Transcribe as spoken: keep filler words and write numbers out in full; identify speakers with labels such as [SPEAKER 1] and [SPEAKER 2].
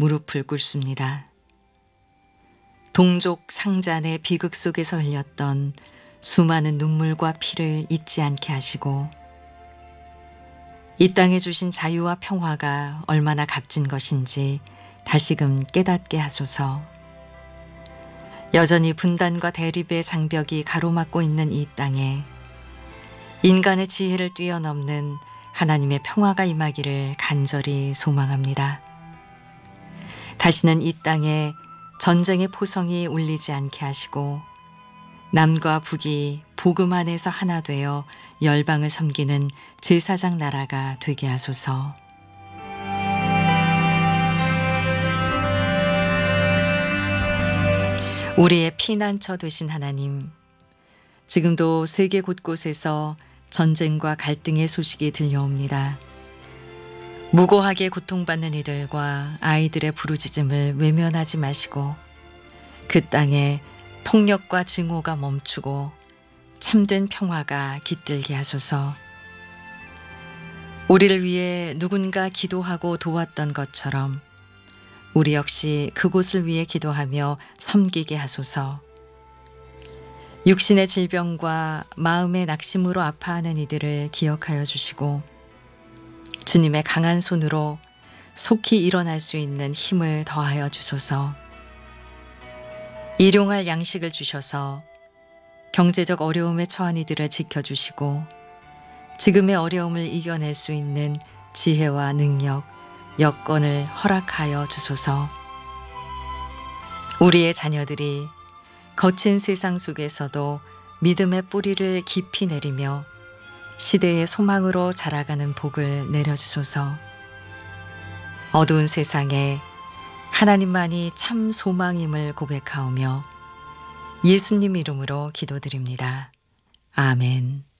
[SPEAKER 1] 무릎을 꿇습니다. 동족 상잔의 비극 속에서 흘렸던 수많은 눈물과 피를 잊지 않게 하시고 이 땅에 주신 자유와 평화가 얼마나 값진 것인지 다시금 깨닫게 하소서. 여전히 분단과 대립의 장벽이 가로막고 있는 이 땅에 인간의 지혜를 뛰어넘는 하나님의 평화가 임하기를 간절히 소망합니다. 다시는 이 땅에 전쟁의 포성이 울리지 않게 하시고 남과 북이 복음 안에서 하나 되어 열방을 섬기는 제사장 나라가 되게 하소서. 우리의 피난처 되신 하나님, 지금도 세계 곳곳에서 전쟁과 갈등의 소식이 들려옵니다. 무고하게 고통받는 이들과 아이들의 부르짖음을 외면하지 마시고 그 땅에 폭력과 증오가 멈추고 참된 평화가 깃들게 하소서. 우리를 위해 누군가 기도하고 도왔던 것처럼 우리 역시 그곳을 위해 기도하며 섬기게 하소서. 육신의 질병과 마음의 낙심으로 아파하는 이들을 기억하여 주시고 주님의 강한 손으로 속히 일어날 수 있는 힘을 더하여 주소서. 일용할 양식을 주셔서 경제적 어려움에 처한 이들을 지켜주시고 지금의 어려움을 이겨낼 수 있는 지혜와 능력, 여건을 허락하여 주소서. 우리의 자녀들이 거친 세상 속에서도 믿음의 뿌리를 깊이 내리며 시대의 소망으로 자라가는 복을 내려주소서. 어두운 세상에 하나님만이 참 소망임을 고백하오며 예수님 이름으로 기도드립니다. 아멘.